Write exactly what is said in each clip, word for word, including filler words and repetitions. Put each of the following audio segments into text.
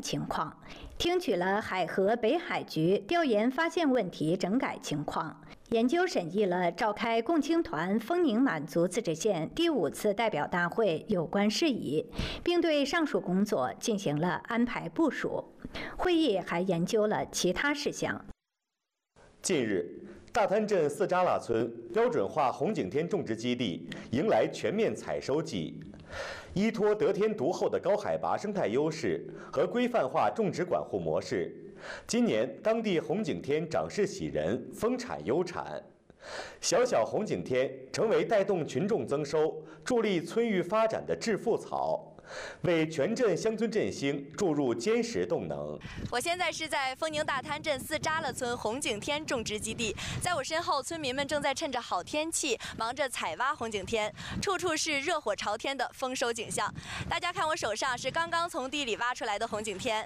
情况，听取了海河北海局调研发现问题整改情况，研究审议了召开共青团丰宁满族自治县第五次代表大会有关事宜，并对上述工作进行了安排部署。会议还研究了其他事项。 近日，大滩镇四扎拉村标准化红景天种植基地迎来全面采收季。依托得天独厚的高海拔生态优势和规范化种植管护模式，今年当地红景天长势喜人，丰产优产。小小红景天成为带动群众增收、助力村域发展的致富草，为全镇乡村振兴注入坚实动能。 我现在是在丰宁大滩镇四扎拉村红景天种植基地，在我身后，村民们正在趁着好天气忙着采挖红景天，处处是热火朝天的丰收景象。大家看，我手上是刚刚从地里挖出来的红景天。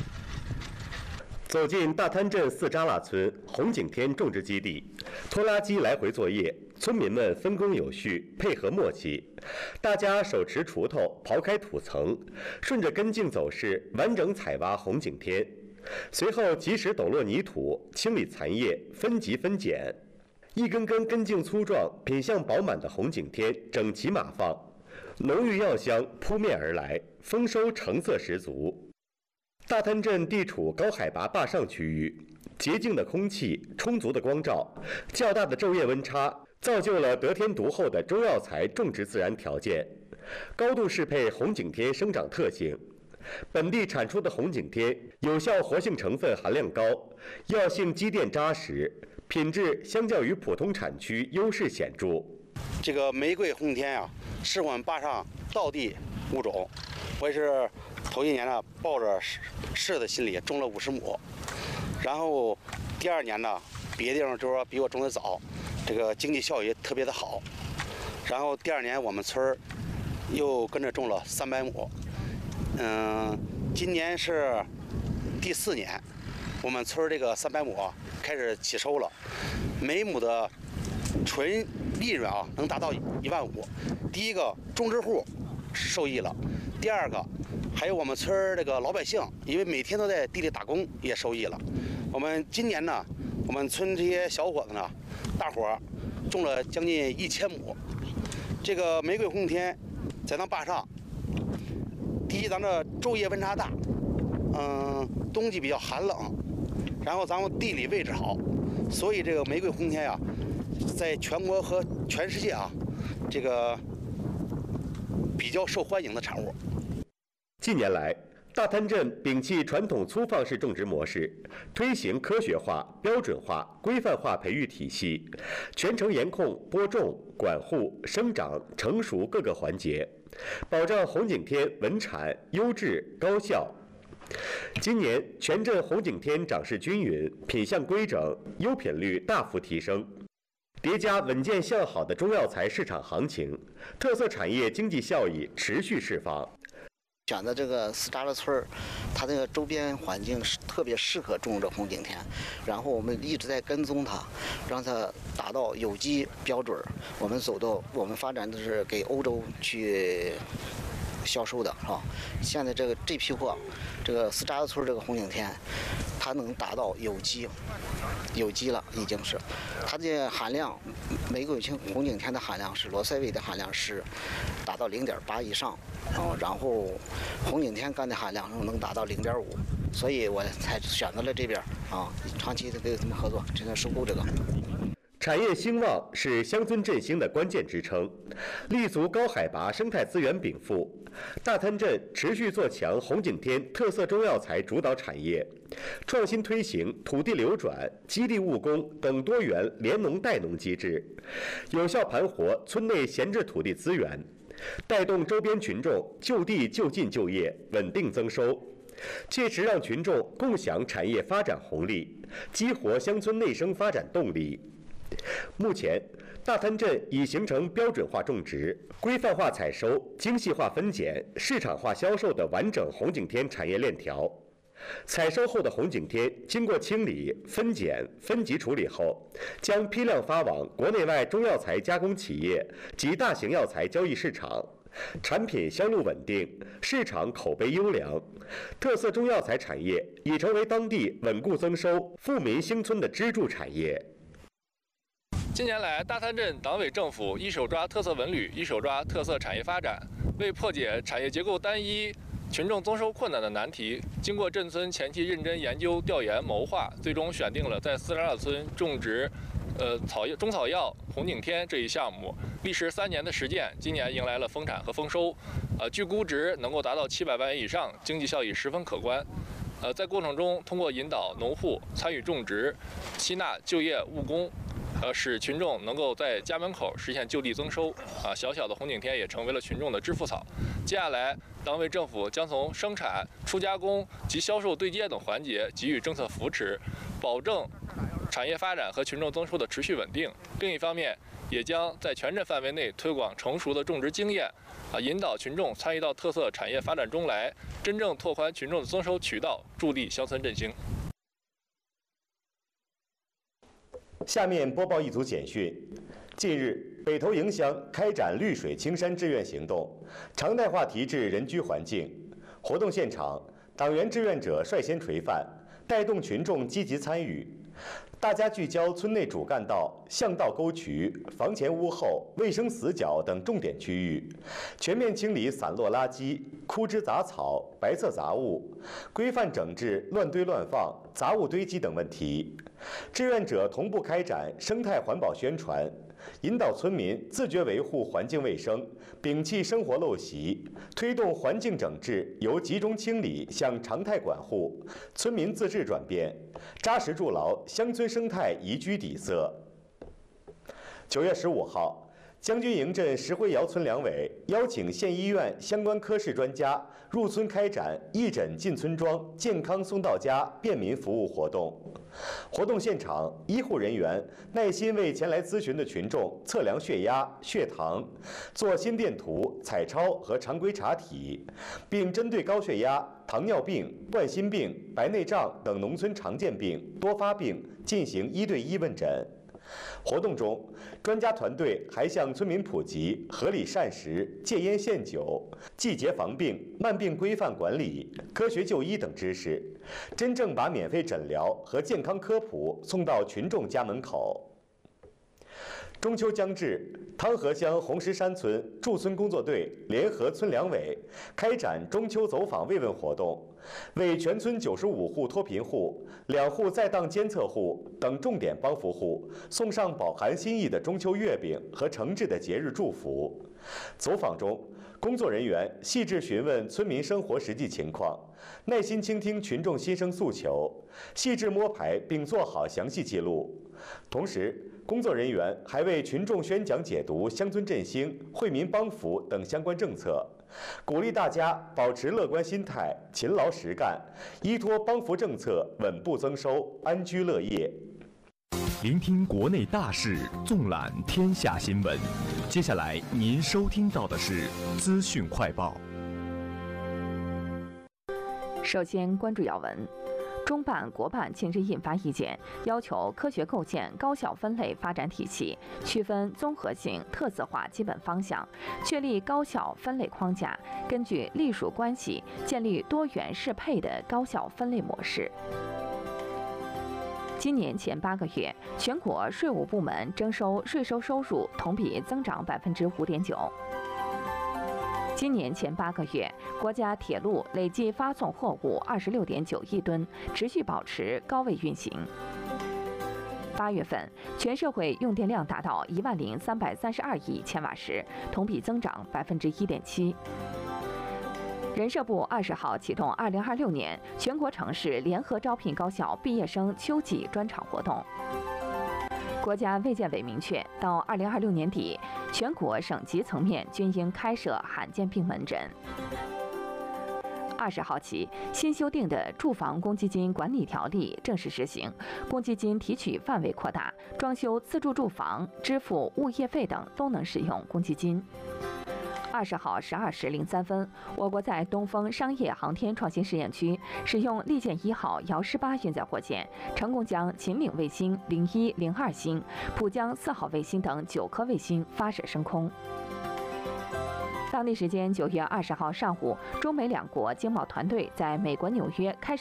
走进大滩镇四扎拉村红景天种植基地，拖拉机来回作业，村民们分工有序，配合默契。大家手持锄头刨开土层，顺着根茎走势完整采挖红景天，随后及时抖落泥土，清理残叶，分级分拣。一根根根茎粗壮、品相饱满的红景天整齐码放，浓郁药香扑面而来，丰收成色十足。大滩镇地处高海拔坝上区域，洁净的空气、充足的光照、较大的昼夜温差，造就了得天独厚的中药材种植自然条件，高度适配红景天生长特性。本地产出的红景天有效活性成分含量高，药性积淀扎实，品质相较于普通产区优势显著。 这个玫瑰红景天啊，是我们坝上道地物种，我也是头一年呢，抱着试的心理种了五十亩，然后第二年呢，别的地方就是说比我种的早，这个经济效益特别的好，然后第二年我们村儿又跟着种了三百亩，嗯，今年是第四年，我们村儿这个三百亩啊开始起收了，每亩的纯利润啊能达到一万五，第一个种植户受益了，第二个。还有我们村儿这个老百姓，因为每天都在地里打工，也受益了。我们今年呢，我们村这些小伙子呢，大伙儿种了将近一千亩。这个玫瑰红景天在咱坝上，第一，咱这昼夜温差大，嗯，冬季比较寒冷，然后咱们地理位置好，所以这个玫瑰红景天呀，在全国和全世界啊，这个比较受欢迎的产物。 近年来，大滩镇摒弃传统粗放式种植模式，推行科学化、标准化、规范化培育体系，全程严控播种、管护、生长、成熟各个环节，保障红景天稳产、优质、高效。今年全镇红景天长势均匀，品相规整，优品率大幅提升。叠加稳健向好的中药材市场行情，特色产业经济效益持续释放。 选择这个四扎拉村儿，它这个周边环境是特别适合种这红景天，然后我们一直在跟踪它，让它达到有机标准。我们走到我们发展的是给欧洲去销售的，是吧？现在这个这批货，这个四扎拉村这个红景天，它能达到有机，有机了已经是，它的含量，玫瑰红景天的含量是罗塞韦的含量是达到零点八以上。哦，然后红景天干的含量能达到零点五，所以我才选择了这边啊，长期的跟他们合作，正在收购这个。 产业兴旺是乡村振兴的关键支撑，立足高海拔生态资源禀赋，大滩镇持续做强红景天特色中药材主导产业，创新推行土地流转、激励务工等多元联农带农机制，有效盘活村内闲置土地资源。带动周边群众就地就近就业，稳定增收，切实让群众共享产业发展红利，激活乡村内生发展动力。目前，大滩镇已形成标准化种植、规范化采收、精细化分拣、市场化销售的完整红景天产业链条。采收后的红景天经过清理、分拣、分级处理后，将批量发往国内外中药材加工企业及大型药材交易市场， 产品销路稳定，市场口碑优良，特色中药材产业已成为当地稳固增收、富民兴村的支柱产业。 近年来，大滩镇党委政府一手抓特色文旅，一手抓特色产业发展，为破解产业结构单一、群众增收困难的难题，经过镇村前期认真研究、调研、谋划，最终选定了在四扎拉村种植呃草药中草药红景天这一项目，历时三年的实践，今年迎来了丰产和丰收，呃，据估值能够达到七百万元以上，经济效益十分可观。呃，在过程中，通过引导农户参与种植，吸纳就业务工，呃，使群众能够在家门口实现就地增收。啊，小小的红景天也成为了群众的致富草。接下来，党委政府将从生产、初加工及销售对接等环节给予政策扶持，保证产业发展和群众增收的持续稳定。另一方面，也将在全镇范围内推广成熟的种植经验，啊，引导群众参与到特色产业发展中来，真正拓宽群众的增收渠道，助力乡村振兴。 下面播报一组简讯。近日，北投营乡开展绿水青山志愿行动，常态化提质人居环境。活动现场，党员志愿者率先垂范，带动群众积极参与。大家聚焦村内主干道、巷道沟渠、房前屋后、卫生死角等重点区域，全面清理散落垃圾、枯枝杂草、白色杂物，规范整治乱堆乱放、杂物堆积等问题。志愿者同步开展生态环保宣传，引导村民自觉维护环境卫生，摒弃生活陋习，推动环境整治由集中清理向常态管护，村民自治转变，扎实筑牢乡村生态宜居底色。九月十五号，将军营镇石灰窑村两委邀请县医院相关科室专家入村开展义诊进村庄、健康送到家便民服务活动。活动现场，医护人员耐心为前来咨询的群众测量血压、血糖，做心电图、彩超和常规查体，并针对高血压、糖尿病、冠心病、白内障等农村常见病、多发病进行一对一问诊。活动中，专家团队还向村民普及合理膳食、戒烟限酒、季节防病、慢病规范管理、科学就医等知识，真正把免费诊疗和健康科普送到群众家门口。中秋将至，汤河乡红石山村驻村工作队联合村两委开展中秋走访慰问活动，为全村九十五户脱贫户、两户在档监测户等重点帮扶户送上饱含心意的中秋月饼和诚挚的节日祝福。走访中，工作人员细致询问村民生活实际情况，耐心倾听群众心声诉求，细致摸排并做好详细记录。同时，工作人员还为群众宣讲解读乡村振兴、惠民帮扶等相关政策，鼓励大家保持乐观心态，勤劳实干，依托帮扶政策稳步增收，安居乐业。 聆听国内大事，纵览天下新闻。接下来您收听到的是资讯快报。 首先关注要闻。中办、国办近日印发意见，要求科学构建高校分类发展体系，区分综合性、特色化基本方向，确立高校分类框架，根据隶属关系建立多元适配的高校分类模式。今年前八个月，全国税务部门征收税收收入同比增长百分之五点九。今年前八个月，国家铁路累计发送货物二十六点九亿吨，持续保持高位运行。八月份，全社会用电量达到一万零三百三十二亿千瓦时，同比增长百分之一点七。人社部二十号启动二零二六年全国城市联合招聘高校毕业生秋季专场活动。国家卫健委明确，到二零二六年底，全国省级层面均应开设罕见病门诊。二十号起，新修订的住房公积金管理条例正式实行，公积金提取范围扩大，装修自住住房、支付物业费等都能使用公积金。二十号十二时零三分，我国在东风商业航天创新试验区使用利剑一号遥十八运载火箭，成功将秦岭卫星零一、零二星、浦江四号卫星等九颗卫星发射升空。 当地时间九月二十号上午，中美两国经贸团队在美国纽约开始